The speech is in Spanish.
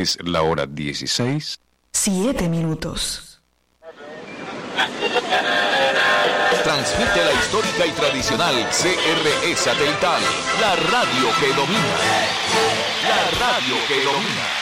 Es la hora 16. 7 minutos. Transmite la histórica y tradicional CRE satelital, la radio que domina. La radio que domina.